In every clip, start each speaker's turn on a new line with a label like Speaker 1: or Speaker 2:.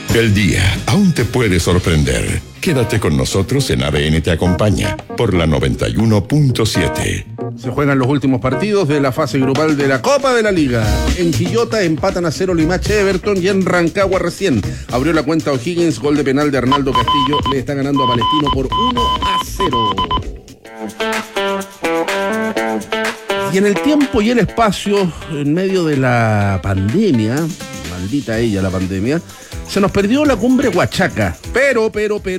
Speaker 1: El día aún te puede sorprender. Quédate con nosotros en ADN Te Acompaña por la 91.7.
Speaker 2: Se juegan los últimos partidos de la fase grupal de la Copa de la Liga. En Quillota empatan a 0 Limache Everton y en Rancagua recién abrió la cuenta O'Higgins, gol de penal de Arnaldo Castillo. Le está ganando a Palestino por 1-0. Y en el tiempo y el espacio, en medio de la pandemia, maldita ella la pandemia, se nos perdió la cumbre Huachaca. Pero,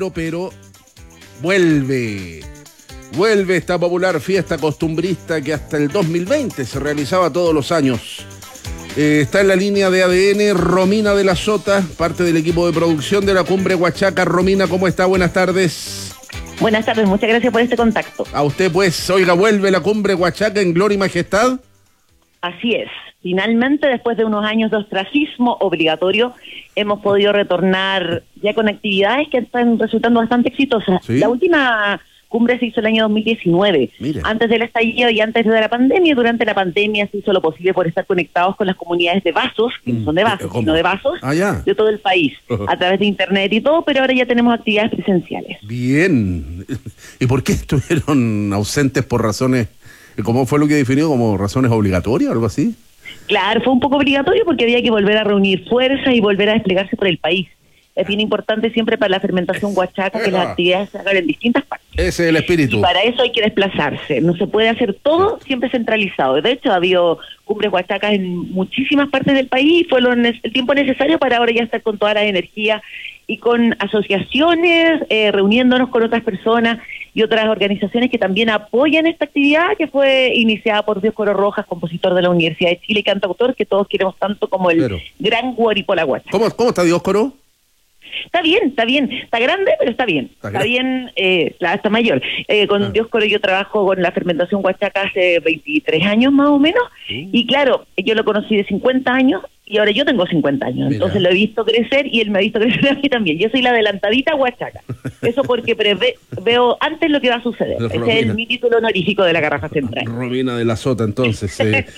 Speaker 2: vuelve esta popular fiesta costumbrista que hasta el 2020 se realizaba todos los años. Está en la línea de ADN Romina de la Sota, parte del equipo de producción de la cumbre Huachaca. Romina, ¿cómo está? Buenas tardes.
Speaker 3: Buenas tardes, muchas gracias por este contacto.
Speaker 2: A usted pues, oiga, ¿vuelve la cumbre Huachaca en gloria y majestad?
Speaker 3: Así es. Finalmente, después de unos años de ostracismo obligatorio, hemos podido retornar ya con actividades que están resultando bastante exitosas. ¿Sí? La última cumbre se hizo el año 2019, Mira. Antes del estallido y antes de la pandemia. Durante la pandemia se hizo lo posible por estar conectados con las comunidades de vasos, que no son de vasos, sino de vasos, de todo el país, a través de internet y todo, pero ahora ya tenemos actividades presenciales.
Speaker 2: Bien. ¿Y por qué estuvieron ausentes por razones, cómo fue lo que definió, como razones obligatorias o algo así?
Speaker 3: Claro, fue un poco obligatorio porque había que volver a reunir fuerzas y volver a desplegarse por el país. Es bien importante siempre para la fermentación huachaca que las actividades se hagan en distintas partes.
Speaker 2: Ese es el espíritu.
Speaker 3: Y para eso hay que desplazarse. No se puede hacer todo siempre centralizado. De hecho, ha habido cumbres huachacas en muchísimas partes del país y fue el tiempo necesario para ahora ya estar con toda la energía y con asociaciones, reuniéndonos con otras personas y otras organizaciones que también apoyan esta actividad que fue iniciada por Dioscoro Rojas, compositor de la Universidad de Chile y cantautor que todos queremos tanto como el gran Guaripola Huachaca.
Speaker 2: ¿Cómo está Dioscoro?
Speaker 3: Está bien, está grande, pero está bien, está mayor. Con Dioscoro yo trabajo con la fermentación huachaca hace 23 años más o menos, y claro, yo lo conocí de 50 años, y ahora yo tengo 50 años, Mira. Entonces lo he visto crecer, y él me ha visto crecer a mí también. Yo soy la adelantadita huachaca, eso porque veo antes lo que va a suceder. Ese es mi título honorífico de la Garrafa Central.
Speaker 2: Romina de la Sota, entonces.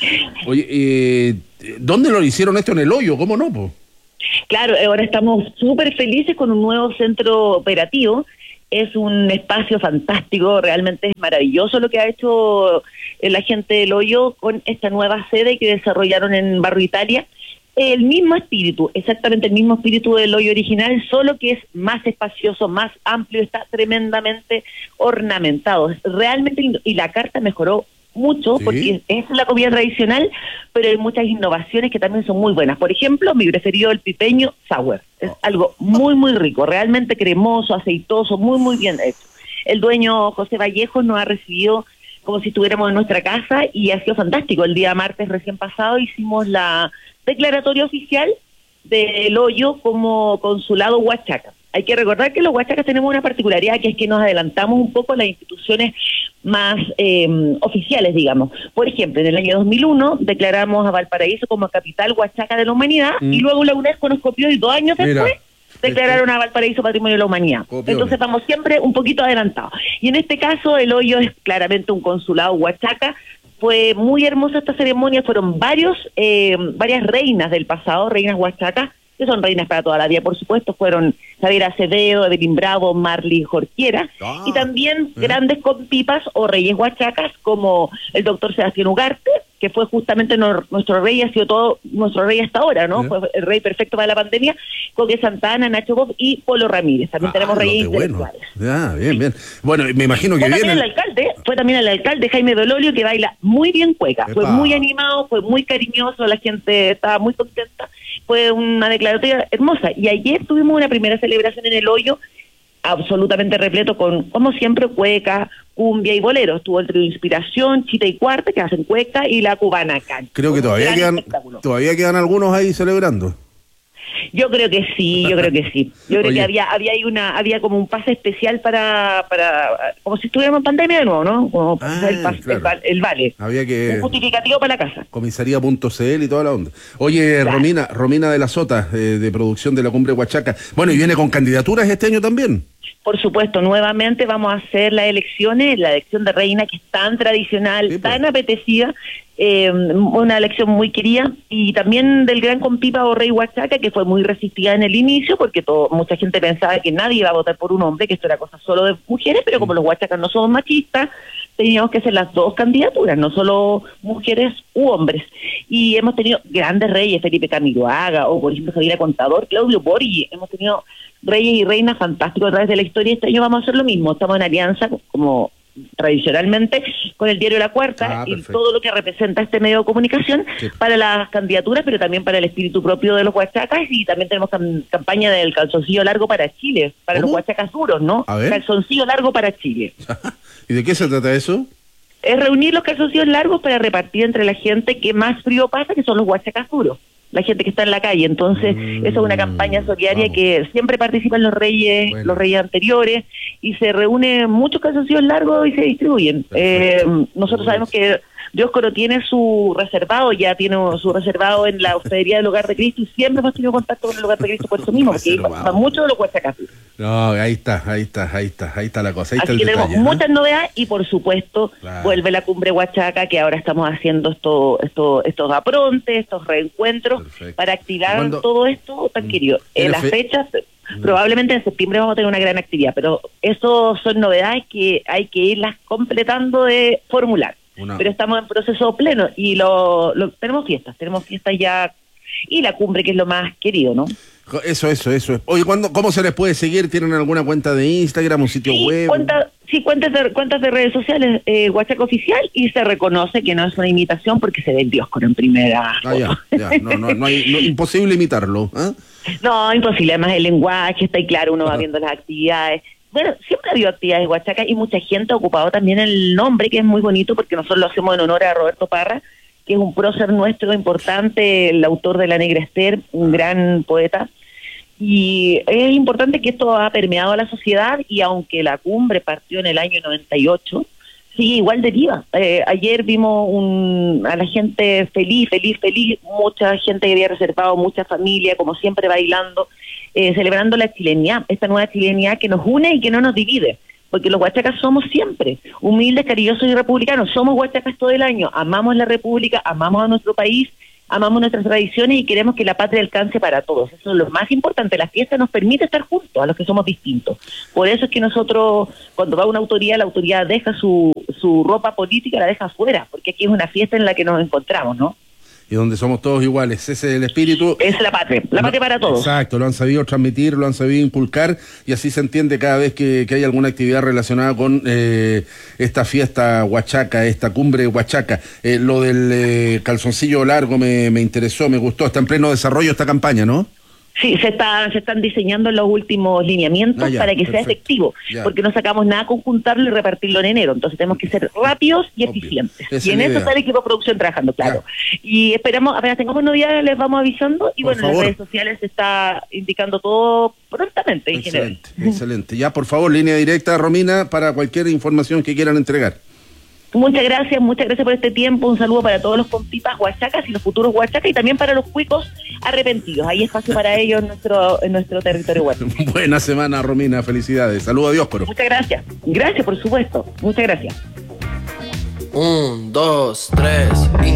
Speaker 2: Oye, ¿dónde lo hicieron esto? En El Hoyo, ¿cómo no, po?
Speaker 3: Claro, ahora estamos súper felices con un nuevo centro operativo. Es un espacio fantástico, realmente es maravilloso lo que ha hecho la gente del Hoyo con esta nueva sede que desarrollaron en Barrio Italia. El mismo espíritu, exactamente el mismo espíritu del Hoyo original, solo que es más espacioso, más amplio, está tremendamente ornamentado. Realmente lindo. Y la carta mejoró mucho, ¿sí? Porque es la comida tradicional, pero hay muchas innovaciones que también son muy buenas. Por ejemplo, mi preferido, el pipeño sour. Es algo muy, muy rico, realmente cremoso, aceitoso, muy, muy bien hecho. El dueño, José Vallejo, nos ha recibido como si estuviéramos en nuestra casa y ha sido fantástico. El día martes recién pasado hicimos la declaratoria oficial del Hoyo como consulado huachaca. Hay que recordar que los huachacas tenemos una particularidad, que es que nos adelantamos un poco a las instituciones más oficiales, digamos. Por ejemplo, en el año 2001 declaramos a Valparaíso como capital huachaca de la humanidad, y luego la UNESCO nos copió y 2 años después declararon a Valparaíso Patrimonio de la Humanidad. Entonces vamos siempre un poquito adelantados. Y en este caso el Hoyo es claramente un consulado huachaca. Fue muy hermosa esta ceremonia, fueron varias reinas del pasado, reinas huachacas, que son reinas para toda la vida, por supuesto, fueron Javier Acevedo, Evelyn Bravo, Marley Jorquiera, y también grandes compipas o reyes huachacas como el doctor Sebastián Ugarte, que fue justamente nuestro rey, ha sido todo nuestro rey hasta ahora, ¿no? Fue el rey perfecto para la pandemia, Coque Santana, Nacho Bob y Polo Ramírez. También tenemos reyes intelectuales.
Speaker 2: Bien. Bueno, me imagino que
Speaker 3: fue también el alcalde Jaime Dololio, que baila muy bien cueca. Fue muy animado, fue muy cariñoso, la gente estaba muy contenta. Fue una declaratoria hermosa. Y ayer tuvimos una primera celebración en el Hoyo, absolutamente repleto con, como siempre, cueca, cumbia y bolero. Estuvo el trío Inspiración, Chita y Cuarta, que hacen cueca, y la cubana can.
Speaker 2: Creo que todavía quedan algunos ahí celebrando.
Speaker 3: Yo creo que sí. Yo creo que había como un pase especial para como si estuviéramos en pandemia de nuevo, ¿no? Como el vale.
Speaker 2: Había que...
Speaker 3: un justificativo para la casa.
Speaker 2: Comisaría.cl y toda la onda. Oye, claro. Romina de la Sota, de producción de la Cumbre Huachaca. Bueno, y viene con candidaturas este año también.
Speaker 3: Por supuesto, nuevamente vamos a hacer las elecciones, la elección de reina que es tan tradicional, sí, tan apetecida, una elección muy querida, y también del gran compipa o rey Huachaca, que fue muy resistida en el inicio, porque mucha gente pensaba que nadie iba a votar por un hombre, que esto era cosa solo de mujeres, pero como los huachacas no somos machistas, teníamos que hacer las dos candidaturas, no solo mujeres u hombres. Y hemos tenido grandes reyes, Felipe Camiroaga, o por ejemplo Javiera Contador, Claudio Borghi, hemos tenido reyes y reinas fantásticos a través de la historia. Este año vamos a hacer lo mismo, estamos en alianza, como tradicionalmente, con el diario La Cuarta y todo lo que representa este medio de comunicación para las candidaturas, pero también para el espíritu propio de los huachacas, y también tenemos campaña del calzoncillo largo para Chile, para los huachacas duros, ¿no? Calzoncillo largo para Chile.
Speaker 2: ¿Y de qué se trata eso?
Speaker 3: Es reunir los calzoncillos largos para repartir entre la gente que más frío pasa, que son los huachacas duros, la gente que está en la calle. Entonces, esa es una campaña solidaria que siempre participan los reyes anteriores, y se reúnen muchos calzoncillos largos y se distribuyen. Nosotros sabemos que Dioscoro tiene su reservado, ya tiene su reservado en la hospedería del Hogar de Cristo, y siempre hemos tenido contacto con el Hogar de Cristo por eso mismo, porque van muchos de los huachacas.
Speaker 2: No, ahí está la cosa, ahí está el
Speaker 3: detalle. Tenemos muchas novedades, y por supuesto vuelve la cumbre huachaca, que ahora estamos haciendo estos aprontes, estos reencuentros, para activar todo esto tan querido. En las fechas, probablemente en septiembre vamos a tener una gran actividad, pero eso son novedades que hay que irlas completando de formular. Pero estamos en proceso pleno, y tenemos fiestas ya, y la cumbre, que es lo más querido, ¿no?
Speaker 2: Eso. Oye, ¿cómo se les puede seguir? ¿Tienen alguna cuenta de Instagram, un sitio web?
Speaker 3: Cuentas de redes sociales, Huachaca Oficial, y se reconoce que no es una imitación porque se ve el Dioscoro en primera.
Speaker 2: Imposible imitarlo, ¿eh?
Speaker 3: No, imposible, además el lenguaje está ahí claro, uno va viendo las actividades. Bueno, siempre ha habido actividades Huachaca, y mucha gente ha ocupado también el nombre, que es muy bonito, porque nosotros lo hacemos en honor a Roberto Parra, que es un prócer nuestro importante, el autor de La Negra Esther, un gran poeta. Y es importante que esto ha permeado a la sociedad, y aunque la cumbre partió en el año 98, sigue igual de viva. Ayer vimos a la gente feliz, mucha gente que había reservado, mucha familia, como siempre, bailando, celebrando la chilenidad, esta nueva chilenidad que nos une y que no nos divide, porque los huachacas somos siempre humildes, cariñosos y republicanos. Somos huachacas todo el año, amamos la república, amamos a nuestro país, amamos nuestras tradiciones, y queremos que la patria alcance para todos. Eso es lo más importante. La fiesta nos permite estar juntos a los que somos distintos. Por eso es que nosotros, cuando va una autoridad, la autoridad deja su ropa política, la deja afuera, porque aquí es una fiesta en la que nos encontramos, ¿no?
Speaker 2: Y donde somos todos iguales, ese es el espíritu.
Speaker 3: Es la patria para todos.
Speaker 2: Exacto, lo han sabido transmitir, lo han sabido inculcar, y así se entiende cada vez que hay alguna actividad relacionada con esta fiesta huachaca, esta cumbre huachaca. Lo del calzoncillo largo me interesó, me gustó, está en pleno desarrollo esta campaña, ¿no?
Speaker 3: Sí, se están diseñando los últimos lineamientos para que sea efectivo, porque no sacamos nada con juntarlo y repartirlo en enero, entonces tenemos que ser rápidos y eficientes. Y en eso está el equipo de producción trabajando, claro. Y esperamos, apenas tengamos novedades, les vamos avisando, y bueno, en las redes sociales se está indicando todo prontamente.
Speaker 2: Excelente. Ya, por favor, línea directa, Romina, para cualquier información que quieran entregar.
Speaker 3: Muchas gracias por este tiempo. Un saludo para todos los compipas huachacas y los futuros huachacas, y también para los cuicos arrepentidos. Hay espacio para ellos en nuestro territorio huachaca.
Speaker 2: Buena semana, Romina. Felicidades. Saludos a Dioscoro.
Speaker 3: Muchas gracias. Gracias, por supuesto. Muchas gracias.
Speaker 4: 1, 2, 3...